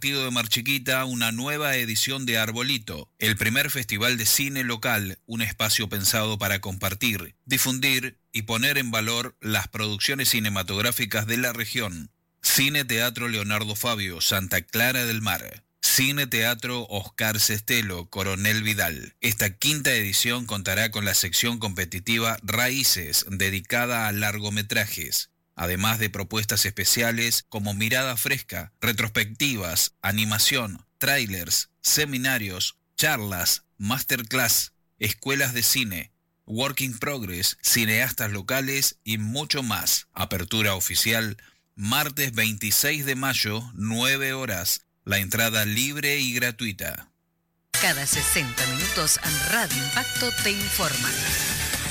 Partido de Mar Chiquita una nueva edición de Arbolito, el primer festival de cine local, un espacio pensado para compartir, difundir y poner en valor las producciones cinematográficas de la región. Cine Teatro Leonardo Fabio, Santa Clara del Mar. Cine Teatro Oscar Sestelo, Coronel Vidal. Esta quinta edición contará con la sección competitiva Raíces, dedicada a largometrajes, además de propuestas especiales como Mirada Fresca, retrospectivas, animación, trailers, seminarios, charlas, masterclass, escuelas de cine, work in progress, cineastas locales y mucho más. Apertura oficial, martes 26 de mayo, 9 horas. La entrada libre y gratuita. Cada 60 minutos Radio Impacto te informa.